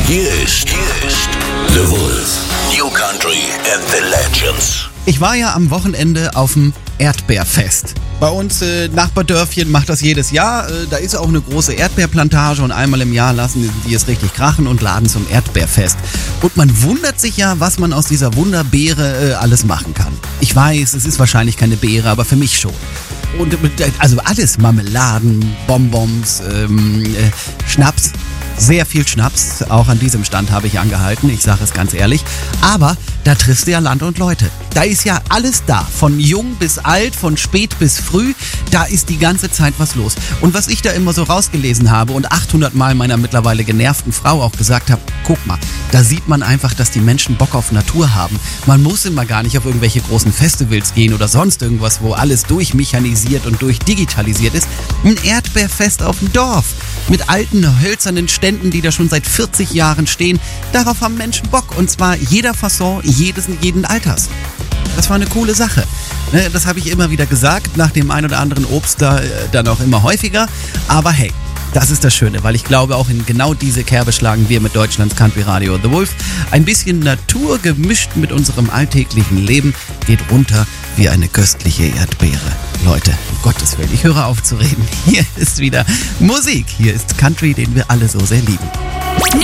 Hier ist The Wolf. New Country and the Legends. Ich war ja am Wochenende auf dem Erdbeerfest. Bei uns Nachbardörfchen macht das jedes Jahr. Da ist auch eine große Erdbeerplantage und einmal im Jahr lassen die es richtig krachen und laden zum Erdbeerfest. Und man wundert sich ja, was man aus dieser Wunderbeere alles machen kann. Ich weiß, es ist wahrscheinlich keine Beere, aber für mich schon. Und also alles, Marmeladen, Bonbons, Schnaps. Sehr viel Schnaps, auch an diesem Stand habe ich angehalten, ich sage es ganz ehrlich. Aber da triffst du ja Land und Leute. Da ist ja alles da, von jung bis alt, von spät bis früh, da ist die ganze Zeit was los. Und was ich da immer so rausgelesen habe und 800 Mal meiner mittlerweile genervten Frau auch gesagt habe, guck mal, da sieht man einfach, dass die Menschen Bock auf Natur haben. Man muss immer gar nicht auf irgendwelche großen Festivals gehen oder sonst irgendwas, wo alles durchmechanisiert und durchdigitalisiert ist. Ein Erdbeerfest auf dem Dorf mit alten, hölzernen Ständen, die da schon seit 40 Jahren stehen. Darauf haben Menschen Bock und zwar jeder Fasson, jeden Alters. Das war eine coole Sache. Das habe ich immer wieder gesagt, nach dem ein oder anderen Obst dann auch immer häufiger. Aber hey, das ist das Schöne, weil ich glaube, auch in genau diese Kerbe schlagen wir mit Deutschlands Country Radio The Wolf. Ein bisschen Natur gemischt mit unserem alltäglichen Leben geht runter wie eine köstliche Erdbeere. Leute, um Gottes Willen, ich höre auf zu reden. Hier ist wieder Musik. Hier ist Country, den wir alle so sehr lieben.